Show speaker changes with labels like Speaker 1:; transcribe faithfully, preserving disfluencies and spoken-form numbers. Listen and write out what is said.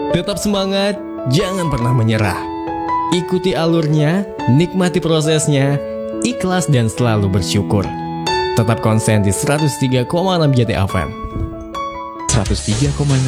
Speaker 1: Tetap semangat, jangan pernah menyerah. Ikuti alurnya, nikmati prosesnya, ikhlas dan selalu bersyukur. Tetap konsen di seratus tiga koma enam J T F M.
Speaker 2: seratus tiga koma enam